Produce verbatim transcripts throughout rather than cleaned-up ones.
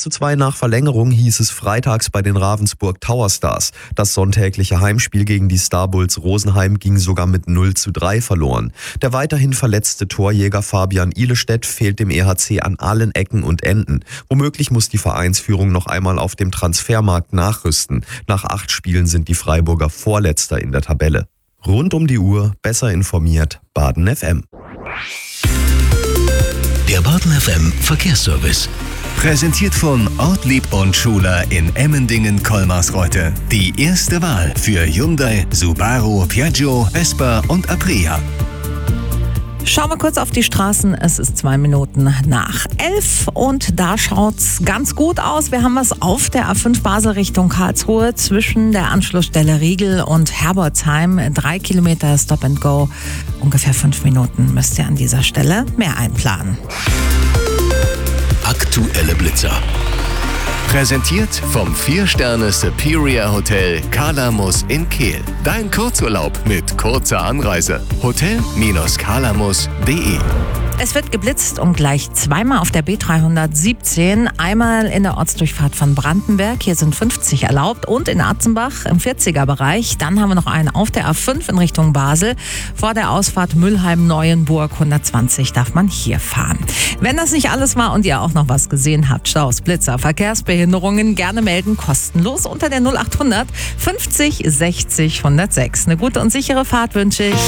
eins zu zwei nach Verlängerung hieß es freitags bei den Ravensburg Tower Stars. Das sonntägliche Heimspiel gegen die Starbulls Rosenheim ging sogar mit null zu drei verloren. Der weiterhin verletzte Torjäger Fabian Ihlestedt fehlt dem E H C an allen Ecken und Enden. Womöglich muss die Vereinsführung noch einmal auf dem Transfermarkt nachrüsten. Nach acht Spielen sind die Freiburger Vorletzter in der Tabelle. Rund um die Uhr, besser informiert, Baden F M. Der Baden F M Verkehrsservice. Präsentiert von Ortlieb und Schuler in Emmendingen-Kolmarsreuth. Die erste Wahl für Hyundai, Subaru, Piaggio, Vespa und Aprilia. Schauen wir kurz auf die Straßen. Es ist zwei Minuten nach elf und da schaut's ganz gut aus. Wir haben was auf der A fünf Basel Richtung Karlsruhe zwischen der Anschlussstelle Riegel und Herbolzheim. Drei Kilometer Stop and Go. Ungefähr fünf Minuten müsst ihr an dieser Stelle mehr einplanen. Aktuelle Blitzer. Präsentiert vom vier Sterne Superior Hotel Kalamus in Kehl. Dein Kurzurlaub mit kurzer Anreise. Hotel Kalamus punkt de. Es wird geblitzt und gleich zweimal auf der B dreihundertsiebzehn. Einmal in der Ortsdurchfahrt von Brandenberg, hier sind fünfzig erlaubt, und in Atzenbach im vierziger-Bereich. Dann haben wir noch einen auf der A fünf in Richtung Basel. Vor der Ausfahrt Mülheim-Neuenburg hundertzwanzig darf man hier fahren. Wenn das nicht alles war und ihr auch noch was gesehen habt, Staus, Blitzer, Verkehrsbehinderungen, gerne melden, kostenlos unter der null acht hundert fünfzig sechzig hundertsechs. Eine gute und sichere Fahrt wünsche ich.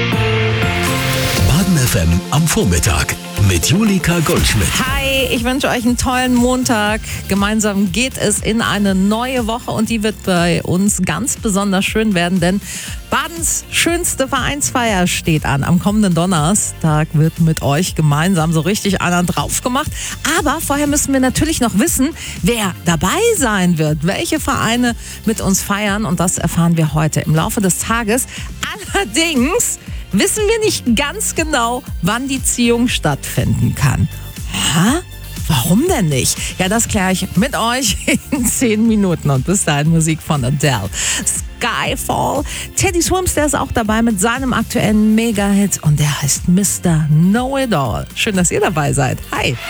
Baden F M am Vormittag mit Julika Goldschmidt. Hi, ich wünsche euch einen tollen Montag. Gemeinsam geht es in eine neue Woche und die wird bei uns ganz besonders schön werden, denn Badens schönste Vereinsfeier steht an. Am kommenden Donnerstag wird mit euch gemeinsam so richtig einer drauf gemacht. Aber vorher müssen wir natürlich noch wissen, wer dabei sein wird, welche Vereine mit uns feiern, und das erfahren wir heute im Laufe des Tages. Allerdings wissen wir nicht ganz genau, wann die Ziehung stattfinden kann. Hä? Warum denn nicht? Ja, das kläre ich mit euch in zehn Minuten. Und bis dahin Musik von Adele. Skyfall. Teddy Swims, der ist auch dabei mit seinem aktuellen Mega-Hit und der heißt Mister Know It All. Schön, dass ihr dabei seid. Hi.